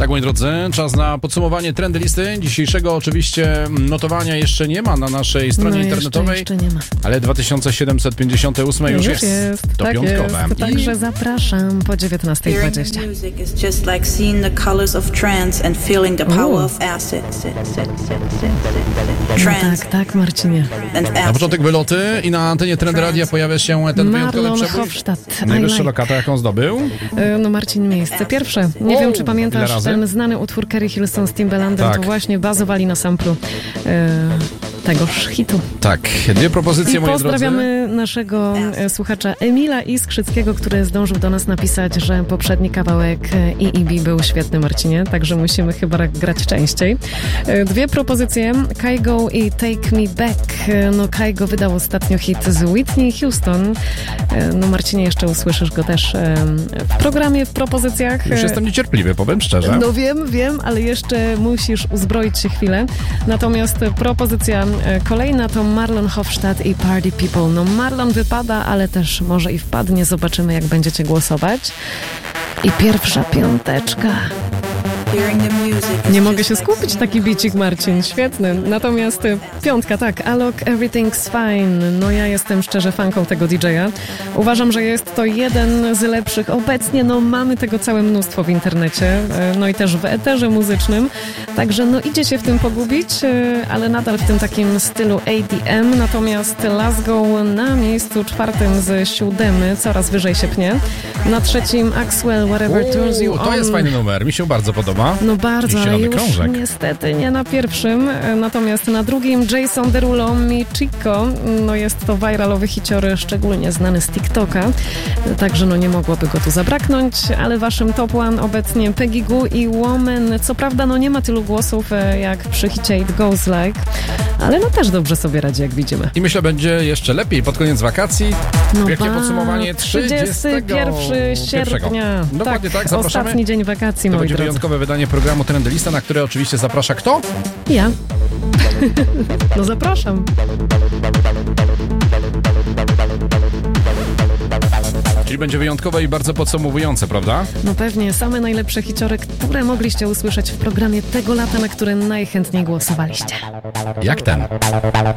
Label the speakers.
Speaker 1: Tak, moi drodzy, czas na podsumowanie trendy listy. Dzisiejszego oczywiście notowania jeszcze nie ma na naszej stronie internetowej.
Speaker 2: Jeszcze nie ma.
Speaker 1: Ale 2758 już jest. To
Speaker 2: tak
Speaker 1: piątkowe.
Speaker 2: Jest. Także zapraszam po 19:20. Tak, Marcinie.
Speaker 1: Na początek wyloty i na antenie Trendy Radia pojawia się ten wyjątkowy
Speaker 2: Marlon
Speaker 1: przebój.
Speaker 2: Hofstadt.
Speaker 1: Najwyższa lokata, jaką zdobył?
Speaker 2: No Marcin, miejsce pierwsze. Nie wiem, czy pamiętasz ten znany utwór Kerry Hilson z Timbalandem,
Speaker 1: Tak.
Speaker 2: to właśnie bazowali na samplu tegoż hitu.
Speaker 1: Tak, dwie propozycje, moi drodzy.
Speaker 2: Pozdrawiamy naszego słuchacza Emila Iskrzyckiego, który zdążył do nas napisać, że poprzedni kawałek EEB był świetny, Marcinie, także musimy chyba grać częściej. Dwie propozycje, Kygo i Take Me Back. No Kygo wydał ostatnio hit z Whitney Houston. No Marcinie, jeszcze usłyszysz go też w programie, w propozycjach.
Speaker 1: Już jestem niecierpliwy, powiem szczerze.
Speaker 2: No wiem, ale jeszcze musisz uzbroić się chwilę. Natomiast propozycja kolejna to Marlon Hofstadt i Party People. No Marlon wypada, ale też może i wpadnie. Zobaczymy, jak będziecie głosować. I pierwsza piąteczka. Nie mogę się skupić, taki bicik, Marcin, świetny. Natomiast piątka, tak, Alok, Everything's Fine. No ja jestem szczerze fanką tego DJ-a. Uważam, że jest to jeden z lepszych. Obecnie no mamy tego całe mnóstwo w internecie, no i też w eterze muzycznym. Także no idzie się w tym pogubić, ale nadal w tym takim stylu ADM. Natomiast Last Go na miejscu czwartym z 7, coraz wyżej się pnie. Na trzecim Axwell, Whatever Turns You On.
Speaker 1: To jest fajny numer, mi się bardzo podoba.
Speaker 2: No bardzo, ale już
Speaker 1: krążek.
Speaker 2: Niestety nie na pierwszym. Natomiast na drugim Jason Derulo, Mi Chico. No jest to viralowy hiciory, szczególnie znany z TikToka. Także no nie mogłoby go tu zabraknąć. Ale waszym top one obecnie Peggy Gou i Woman. Co prawda no nie ma tylu głosów jak przy hicie It Goes Like. Ale no też dobrze sobie radzi, jak widzimy.
Speaker 1: I myślę, będzie jeszcze lepiej pod koniec wakacji.
Speaker 2: No
Speaker 1: Wielkie podsumowanie
Speaker 2: 31 sierpnia.
Speaker 1: Dokładnie tak, zapraszamy.
Speaker 2: Ostatni dzień wakacji,
Speaker 1: To
Speaker 2: moi
Speaker 1: będzie
Speaker 2: drodzy.
Speaker 1: wyjątkowe wydanie programu Trendy Lista, na które oczywiście zaprasza kto?
Speaker 2: Ja. No zapraszam.
Speaker 1: Czyli będzie wyjątkowe i bardzo podsumowujące, prawda?
Speaker 2: No pewnie, same najlepsze hiciory, które mogliście usłyszeć w programie tego lata, na które najchętniej głosowaliście.
Speaker 1: Jak ten?